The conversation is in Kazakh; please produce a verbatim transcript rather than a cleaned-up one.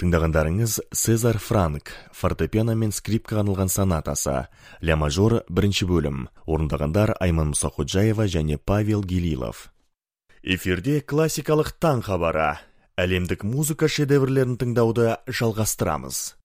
Тыңдағандарыңыз Сезар Франк, фортепиано мен скрипка арналған сонатасы, ля мажор бірінші бөлім, орындағандар Айман Мұсақожаева және Павел Гилилов. Эфирде классикалық таң хабары, әлемдік музыка шедеврлерін тыңдауды жалғастырамыз.